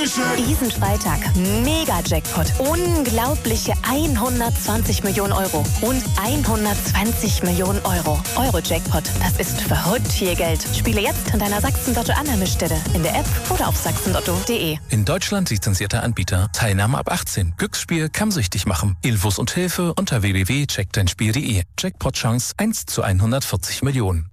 Dankeschön. Diesen Freitag Mega-Jackpot. Unglaubliche 120 Millionen Euro und 120 Millionen Euro. Euro-Jackpot, das ist verrückt viel Geld. Spiele jetzt an deiner Sachsen-Lotto-Annahmestelle, in der App oder auf sachsenlotto.de. In Deutschland lizenzierter Anbieter. Teilnahme ab 18. Glücksspiel kann süchtig machen. Infos und Hilfe unter www.checkdeinspiel.de. Jackpot-Chance 1 zu 140 Millionen.